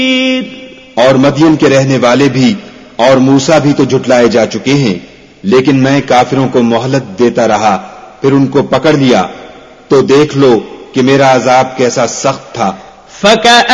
और मदियन के रहने वाले भी और मूसा भी तो झुटलाए जा चुके हैं, लेकिन मैं काफिरों को मोहलत देता रहा, फिर उनको पकड़ लिया, तो देख लो कि मेरा अजाब कैसा सख्त था।